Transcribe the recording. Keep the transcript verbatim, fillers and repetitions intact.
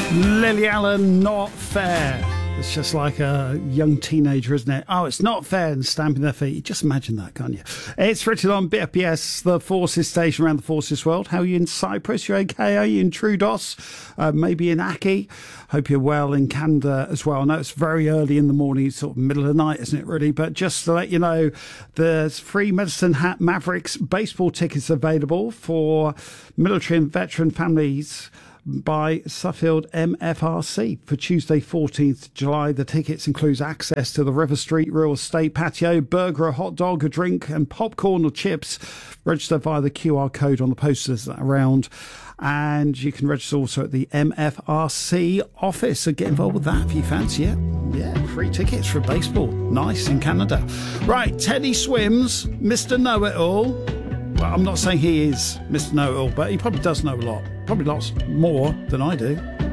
Lily Allen, Not Fair. It's just like a young teenager, isn't it? Oh, it's not fair, and stamping their feet. Just imagine that, can't you? It's written on B F P S, the Forces Station around the Forces world. How are you in Cyprus? You're okay? Are you in Troodos? Uh, maybe in Aki? Hope you're well in Canada as well. I know it's very early in the morning, it's sort of middle of the night, isn't it, really? But just to let you know, there's free Medicine Hat Mavericks baseball tickets available for military and veteran families by Suffield M F R C for Tuesday fourteenth July. The tickets includes access to the River Street Real Estate patio, burger, a hot dog, a drink and popcorn or chips. Register via the Q R code on the posters that are around, and you can register also at the M F R C office. So get involved with that if you fancy it. Yeah, free tickets for baseball. Nice in Canada. Right, Teddy Swims, Mister Know-It-All. Well, I'm not saying he is Mister Know-It-All, but he probably does know a lot. Probably lots more than I do.